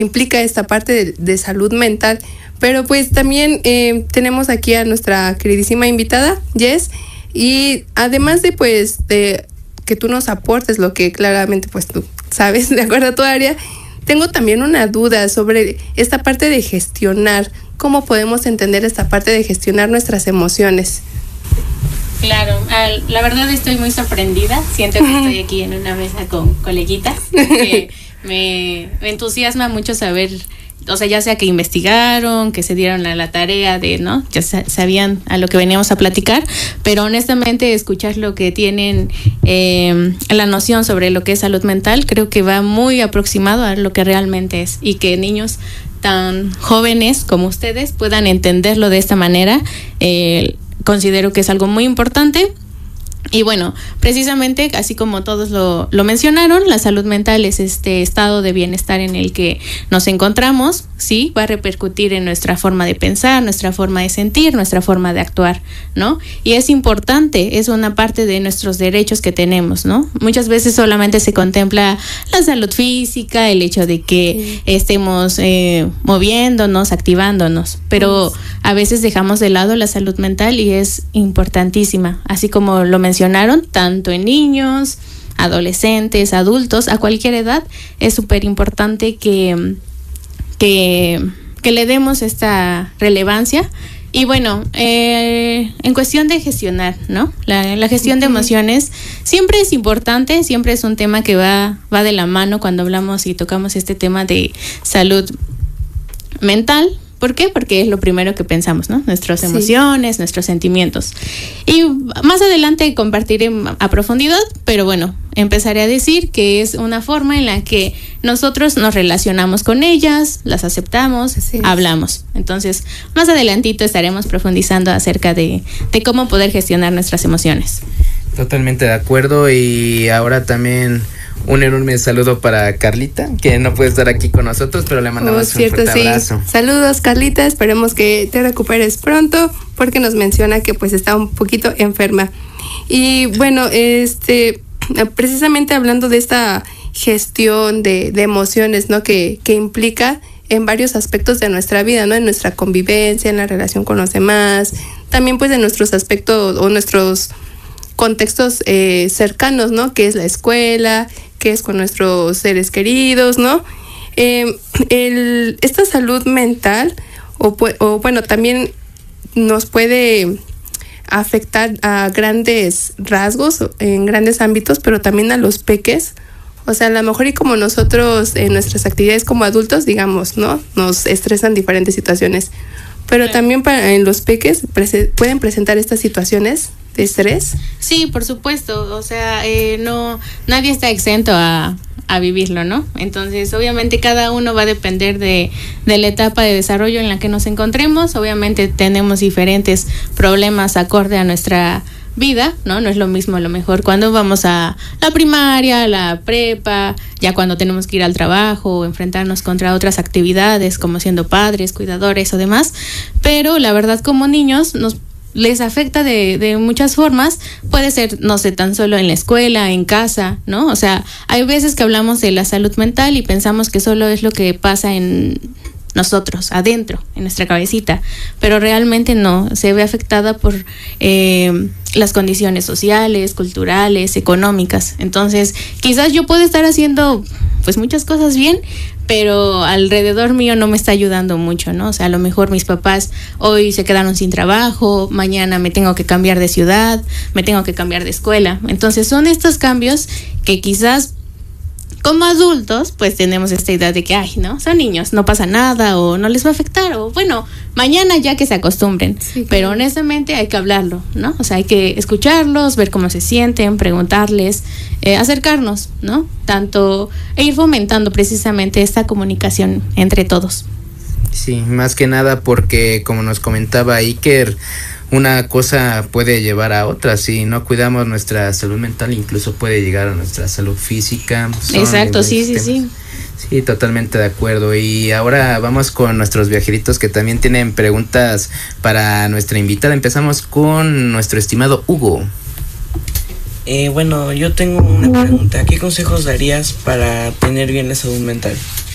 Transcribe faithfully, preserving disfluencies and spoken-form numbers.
implica esta parte de, de salud mental. Pero pues también eh, tenemos aquí a nuestra queridísima invitada, Jess, y además de pues de que tú nos aportes lo que claramente pues tú sabes de acuerdo a tu área, tengo también una duda sobre esta parte de gestionar. ¿Cómo podemos entender esta parte de gestionar nuestras emociones? Claro, la verdad estoy muy sorprendida. Siento que estoy aquí en una mesa con coleguitas. Que me, me entusiasma mucho saber, o sea, ya sea que investigaron, que se dieron a la tarea de, ¿no? Ya sabían a lo que veníamos a platicar, pero honestamente escuchar lo que tienen, eh, la noción sobre lo que es salud mental, creo que va muy aproximado a lo que realmente es, y que niños tan jóvenes como ustedes puedan entenderlo de esta manera, eh, considero que es algo muy importante. Y bueno, precisamente, así como todos lo, lo mencionaron, la salud mental es este estado de bienestar en el que nos encontramos, ¿sí? Va a repercutir en nuestra forma de pensar, nuestra forma de sentir, nuestra forma de actuar, ¿no? Y es importante, es una parte de nuestros derechos que tenemos, ¿no? Muchas veces solamente se contempla la salud física, el hecho de que sí. estemos eh, moviéndonos, activándonos, pero a veces dejamos de lado la salud mental y es importantísima, así como lo mencionaron, tanto en niños, adolescentes, adultos, a cualquier edad, es súper importante que, que, que le demos esta relevancia. Y bueno, eh, en cuestión de gestionar, ¿no? La, la gestión de emociones siempre es importante, siempre es un tema que va, va de la mano cuando hablamos y tocamos este tema de salud mental. ¿Por qué? Porque es lo primero que pensamos, ¿no? Nuestras emociones, sí. nuestros sentimientos. Y más adelante compartiré a profundidad, pero bueno, empezaré a decir que es una forma en la que nosotros nos relacionamos con ellas, las aceptamos, sí. hablamos. Entonces, más adelantito estaremos profundizando acerca de, de cómo poder gestionar nuestras emociones. Totalmente de acuerdo, y ahora también un enorme saludo para Carlita, que no puede estar aquí con nosotros, pero le mandamos oh, cierto, un fuerte sí. abrazo. Saludos, Carlita, esperemos que te recuperes pronto, porque nos menciona que pues está un poquito enferma. Y bueno, este precisamente hablando de esta gestión de, de emociones, ¿no? Que, que implica en varios aspectos de nuestra vida, ¿no? En nuestra convivencia, en la relación con los demás, también pues en nuestros aspectos o nuestros contextos eh, cercanos, ¿no? Que es la escuela, que es con nuestros seres queridos, ¿no? Eh, el, esta salud mental, o, o bueno, también nos puede afectar a grandes rasgos, en grandes ámbitos, pero también a los peques. O sea, a lo mejor y como nosotros en nuestras actividades como adultos, digamos, ¿no? Nos estresan diferentes situaciones, pero sí. también para, en los peques prese- pueden presentar estas situaciones de estrés. Sí, por supuesto, o sea, eh, no, nadie está exento a, a vivirlo, ¿no? Entonces, obviamente cada uno va a depender de, de la etapa de desarrollo en la que nos encontremos. Obviamente tenemos diferentes problemas acorde a nuestra vida, ¿no? No es lo mismo a lo mejor cuando vamos a la primaria, la prepa, ya cuando tenemos que ir al trabajo, enfrentarnos contra otras actividades como siendo padres, cuidadores o demás, pero la verdad como niños nos les afecta de, de muchas formas. Puede ser, no sé, tan solo en la escuela, en casa, ¿no? O sea, hay veces que hablamos de la salud mental y pensamos que solo es lo que pasa en nosotros, adentro, en nuestra cabecita, pero realmente no, se ve afectada por eh, las condiciones sociales, culturales, económicas. Entonces, quizás yo puedo estar haciendo pues muchas cosas bien, pero alrededor mío no me está ayudando mucho, ¿no? O sea, a lo mejor mis papás hoy se quedaron sin trabajo, mañana me tengo que cambiar de ciudad, me tengo que cambiar de escuela. Entonces, son estos cambios que quizás como adultos, pues tenemos esta idea de que, ay, ¿no? Son niños, no pasa nada o no les va a afectar o, bueno, mañana ya que se acostumbren. Sí, pero honestamente hay que hablarlo, ¿no? O sea, hay que escucharlos, ver cómo se sienten, preguntarles, eh, acercarnos, ¿no? Tanto, e ir fomentando precisamente esta comunicación entre todos. Sí, más que nada porque, como nos comentaba Iker, una cosa puede llevar a otra. Si no cuidamos nuestra salud mental, incluso puede llegar a nuestra salud física. Exacto, sí, sí, sí. Sí, totalmente de acuerdo. Y ahora vamos con nuestros viajeritos que también tienen preguntas para nuestra invitada. Empezamos con nuestro estimado Hugo. Eh, bueno, yo tengo una pregunta. ¿Qué consejos darías para tener bien la salud mental?